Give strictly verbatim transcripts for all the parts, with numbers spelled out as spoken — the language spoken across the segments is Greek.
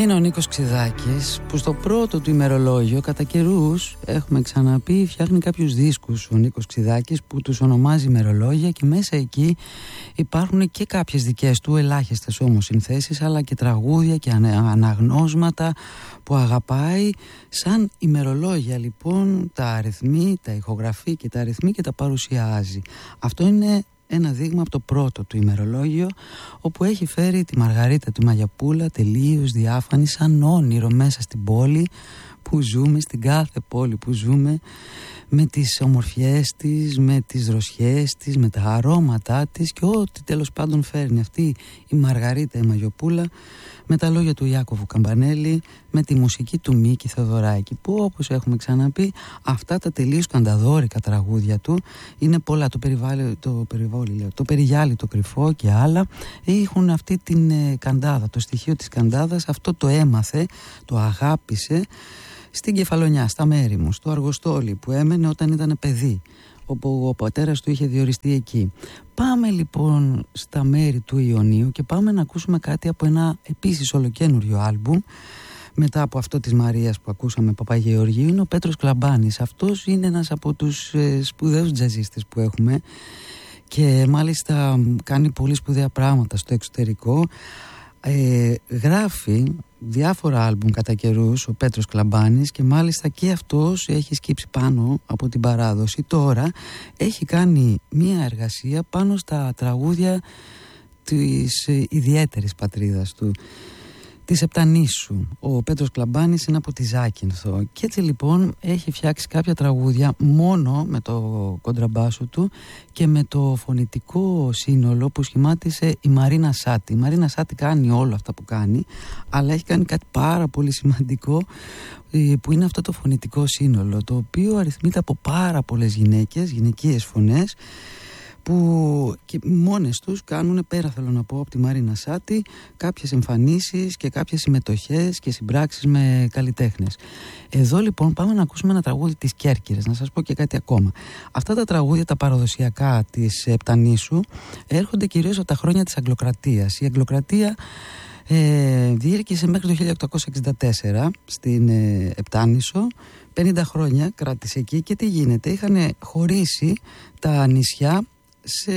Είναι ο Νίκος Ξηδάκης, που στο πρώτο του ημερολόγιο κατά καιρούς, έχουμε ξαναπεί, φτιάχνει κάποιους δίσκους ο Νίκος Ξηδάκης που τους ονομάζει ημερολόγια, και μέσα εκεί υπάρχουν και κάποιες δικές του, ελάχιστες όμως συνθέσεις, αλλά και τραγούδια και αναγνώσματα που αγαπάει σαν ημερολόγια. Λοιπόν, τα αριθμεί, τα ηχογραφεί και τα αριθμεί και τα παρουσιάζει. Αυτό είναι ένα δείγμα από το πρώτο του ημερολόγιο, όπου έχει φέρει τη Μαργαρίτα του Μαγιαπούλα τελείως διάφανη, σαν όνειρο μέσα στην πόλη που ζούμε, στην κάθε πόλη που ζούμε, με τις ομορφιές της, με τις δροσιές της, με τα αρώματά της και ό,τι τέλος πάντων φέρνει αυτή η Μαργαρίτα η Μαγιοπούλα, με τα λόγια του Ιάκωβου Καμπανέλη, με τη μουσική του Μίκη Θεοδωράκη, που όπως έχουμε ξαναπεί, αυτά τα τελείως κανταδόρικα τραγούδια του είναι πολλά. Το περιβάλλει, το περιβάλλει, λέω, το περιγιάλι το κρυφό και άλλα έχουν αυτή την ε, καντάδα, το στοιχείο της καντάδας. Αυτό το έμαθε, το αγάπησε στην Κεφαλονιά, στα μέρη μου, στο Αργοστόλι που έμενε όταν ήταν παιδί, όπου ο πατέρας του είχε διοριστεί εκεί. Πάμε λοιπόν στα μέρη του Ιωνίου και πάμε να ακούσουμε κάτι από ένα επίσης ολοκένουριο άλμπουμ. Μετά από αυτό της Μαρίας που ακούσαμε, Παπαγεωργίου, είναι ο Πέτρος Κλαμπάνης. Αυτός είναι ένας από τους ε, σπουδαίους τζαζίστες που έχουμε και μάλιστα κάνει πολύ σπουδαία πράγματα στο εξωτερικό. Ε, γράφει διάφορα άλμπουμ κατά καιρούς ο Πέτρος Κλαμπάνης, και μάλιστα και αυτός έχει σκύψει πάνω από την παράδοση. Τώρα έχει κάνει μία εργασία πάνω στα τραγούδια της ε, ιδιαίτερης πατρίδας του, της Επτανήσου. Ο Πέτρος Κλαμπάνης είναι από τη Ζάκυνθο και έτσι λοιπόν έχει φτιάξει κάποια τραγούδια μόνο με το κοντραμπάσο του και με το φωνητικό σύνολο που σχημάτισε η Μαρίνα Σάτι. Η Μαρίνα Σάτι κάνει όλα αυτά που κάνει, αλλά έχει κάνει κάτι πάρα πολύ σημαντικό, που είναι αυτό το φωνητικό σύνολο, το οποίο αριθμείται από πάρα πολλές γυναίκες, γυναικείες φωνές, που και μόνες τους κάνουν, πέρα θέλω να πω από τη Μαρίνα Σάτι, κάποιες εμφανίσεις και κάποιες συμμετοχές και συμπράξεις με καλλιτέχνες. Εδώ λοιπόν πάμε να ακούσουμε ένα τραγούδι της Κέρκυρας. Να σας πω και κάτι ακόμα. Αυτά τα τραγούδια τα παραδοσιακά της Επτανήσου έρχονται κυρίως από τα χρόνια της Αγγλοκρατίας. Η Αγγλοκρατία ε, διήρκησε μέχρι το χίλια οκτακόσια εξήντα τέσσερα στην ε, Επτάνησο. πενήντα χρόνια κράτησε εκεί, και τι γίνεται? Είχαν χωρίσει τα νησιά σε,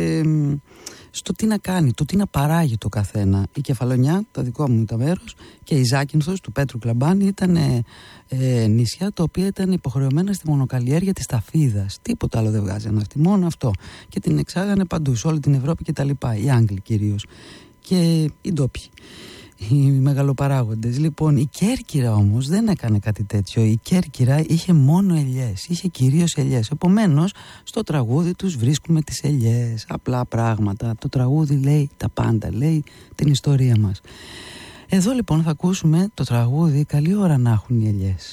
στο τι να κάνει, το τι να παράγει το καθένα. Η Κεφαλονιά, το δικό μου το μέρος, και η Ζάκυνθος του Πέτρου Κλαμπάνη ήταν ε, ε, νησιά τα οποία ήταν υποχρεωμένα στη μονοκαλλιέργεια της ταφίδας. Τίποτα άλλο δεν βγάζανε αυτοί, μόνο αυτό. Και την εξάγανε παντού, σε όλη την Ευρώπη κτλ. Οι Άγγλοι κυρίως και οι ντόπιοι, οι μεγαλοπαράγοντες. Λοιπόν, η Κέρκυρα όμως δεν έκανε κάτι τέτοιο. Η Κέρκυρα είχε μόνο ελιές, είχε κυρίως ελιές. Επομένως, στο τραγούδι τους βρίσκουμε τις ελιές, απλά πράγματα. Το τραγούδι λέει τα πάντα, λέει την ιστορία μας. Εδώ λοιπόν θα ακούσουμε το τραγούδι «Καλή ώρα να έχουν οι ελιές».